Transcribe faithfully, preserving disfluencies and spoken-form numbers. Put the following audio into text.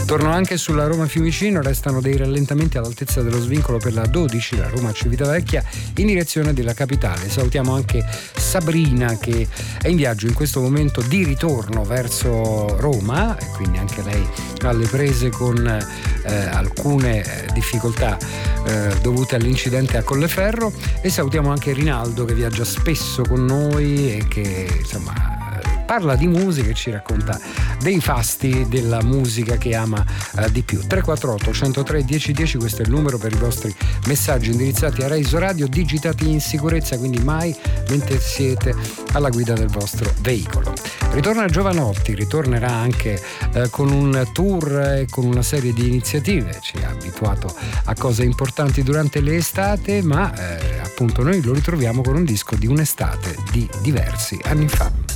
Torno anche sulla Roma Fiumicino, restano dei rallentamenti all'altezza dello svincolo per la dodici, la Roma Civitavecchia in direzione della capitale. Salutiamo anche Sabrina che è in viaggio in questo momento di ritorno verso Roma e quindi anche lei alle prese con eh, alcune difficoltà eh, dovute all'incidente a Colleferro. E salutiamo anche Rinaldo che viaggia spesso con noi e che insomma parla di musica e ci racconta dei fasti della musica che ama eh, di più. tre quattro otto, uno zero tre, uno zero uno zero, questo è il numero per i vostri messaggi indirizzati a Reiso Radio, digitati in sicurezza, quindi mai mentre siete alla guida del vostro veicolo. Ritorna Giovanotti, ritornerà anche eh, con un tour e con una serie di iniziative, ci ha abituato a cose importanti durante le estate, ma eh, appunto noi lo ritroviamo con un disco di un'estate di diversi anni fa.